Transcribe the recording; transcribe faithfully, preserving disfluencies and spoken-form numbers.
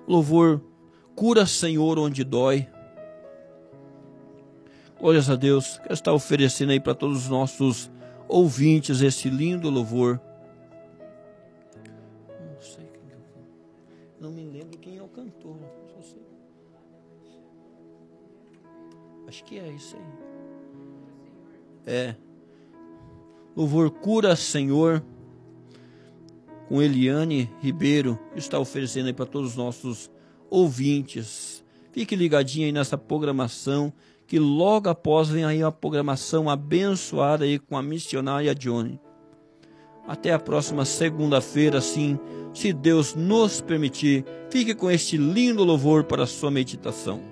Louvor, cura, Senhor, onde dói. Glórias a Deus. Quero estar oferecendo aí para todos os nossos ouvintes esse lindo louvor. Não sei quem é o cantor. Não me lembro quem é o cantor. Só sei. Acho que é isso aí. É. Louvor, cura, Senhor, com Eliane Ribeiro, está oferecendo aí para todos os nossos ouvintes. Fique ligadinho aí nessa programação, que logo após vem aí uma programação abençoada aí com a missionária Johnny. Até a próxima segunda-feira, assim, se Deus nos permitir. Fique com este lindo louvor para a sua meditação.